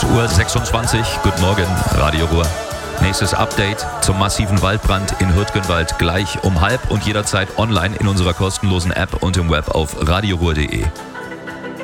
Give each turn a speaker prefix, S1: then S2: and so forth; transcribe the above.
S1: 6:26 Uhr. Guten Morgen, Radio Ruhr. Nächstes Update zum massiven Waldbrand in Hürtgenwald gleich um 12:30 und jederzeit online in unserer kostenlosen App und im Web auf radioruhr.de.